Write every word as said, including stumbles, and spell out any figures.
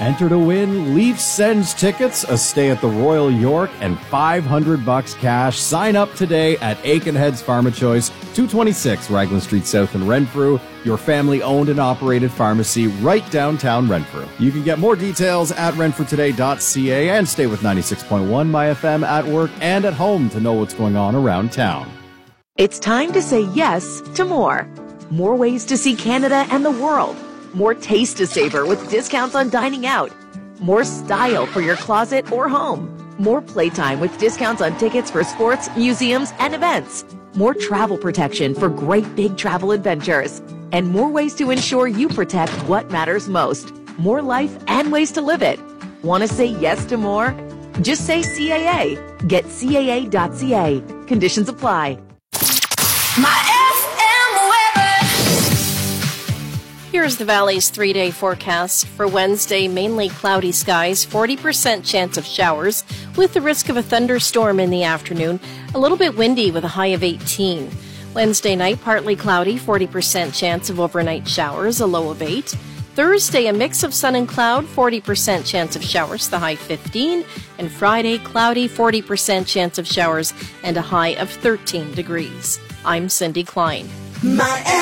Enter to win Leafs Sends tickets, a stay at the Royal York, and five hundred bucks cash. Sign up today at Aikenhead's Pharmachoice, two twenty-six Raglan Street South in Renfrew, your family-owned and operated pharmacy right downtown Renfrew. You can get more details at renfrew today dot c a and stay with ninety-six point one My F M at work and at home to know what's going on around town. It's time to say yes to more. More ways to see Canada and the world. More taste to savor with discounts on dining out. More style for your closet or home. More playtime with discounts on tickets for sports, museums, and events. More travel protection for great big travel adventures. And more ways to ensure you protect what matters most. More life and ways to live it. Want to say yes to more? Just say C A A. Get C A A dot C A. Conditions apply. My Here's the Valley's three-day forecast. For Wednesday, mainly cloudy skies, forty percent chance of showers, with the risk of a thunderstorm in the afternoon, a little bit windy with a high of eighteen. Wednesday night, partly cloudy, forty percent chance of overnight showers, a low of eight. Thursday, a mix of sun and cloud, forty percent chance of showers, the high fifteen. And Friday, cloudy, forty percent chance of showers, and a high of thirteen degrees. I'm Cindy Klein. My